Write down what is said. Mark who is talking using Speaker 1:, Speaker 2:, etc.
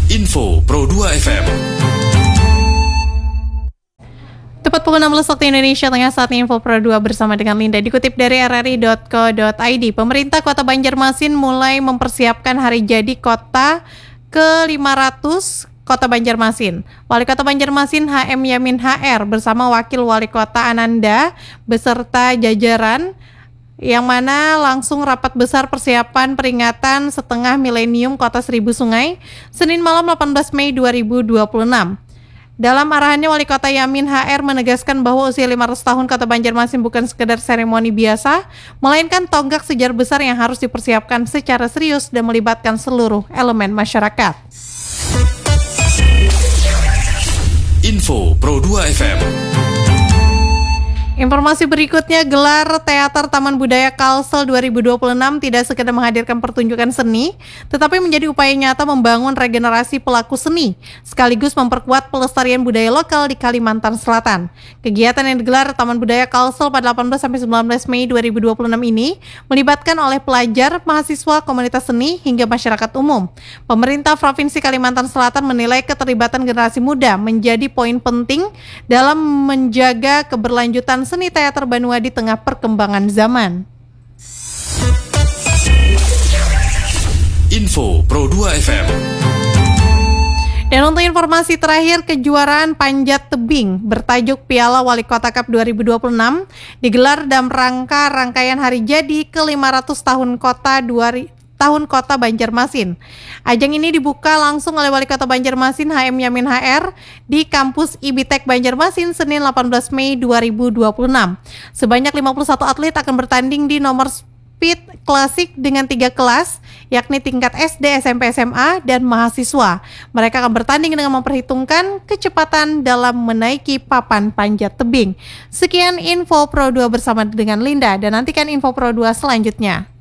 Speaker 1: Info Pro 2 FM.
Speaker 2: Tepat pukul 16 waktu Indonesia Tengah, saatnya Info Pro 2 bersama dengan Linda. Dikutip dari rri.co.id, pemerintah Kota Banjarmasin mulai mempersiapkan hari jadi kota ke-500 Kota Banjarmasin. Wali Kota Banjarmasin HM Yamin HR bersama Wakil Wali Kota Ananda beserta jajaran yang mana langsung rapat besar persiapan peringatan setengah milenium Kota Seribu Sungai Senin malam 18 Mei 2026. Dalam arahannya, Wali Kota Yamin HR menegaskan bahwa usia 500 tahun Kota Banjarmasin bukan sekedar seremoni biasa, melainkan tonggak sejarah besar yang harus dipersiapkan secara serius dan melibatkan seluruh elemen masyarakat.
Speaker 1: Info Pro 2 FM.
Speaker 2: Informasi berikutnya, gelar Teater Taman Budaya Kalsel 2026 tidak sekedar menghadirkan pertunjukan seni, tetapi menjadi upaya nyata membangun regenerasi pelaku seni, sekaligus memperkuat pelestarian budaya lokal di Kalimantan Selatan. Kegiatan yang digelar Taman Budaya Kalsel pada 18-19 Mei 2026 ini melibatkan oleh pelajar, mahasiswa, komunitas seni, hingga masyarakat umum. Pemerintah Provinsi Kalimantan Selatan menilai keterlibatan generasi muda menjadi poin penting dalam menjaga keberlanjutan seni teater Banua di tengah perkembangan zaman.
Speaker 1: Info Pro 2 FM.
Speaker 2: Dan untuk informasi terakhir, kejuaraan panjat tebing bertajuk Piala Wali Kota Cup 2026 digelar dalam rangkaian hari jadi ke-500 tahun Kota Banjarmasin. Ajang ini dibuka langsung oleh Wali Kota Banjarmasin HM Yamin HR di kampus IBTEK Banjarmasin Senin 18 Mei 2026. Sebanyak 51 atlet akan bertanding di nomor speed klasik dengan 3 kelas, yakni tingkat SD, SMP, SMA, dan mahasiswa. Mereka akan bertanding dengan memperhitungkan kecepatan dalam menaiki papan panjat tebing. Sekian Info Pro 2 bersama dengan Linda, dan nantikan Info Pro 2 selanjutnya.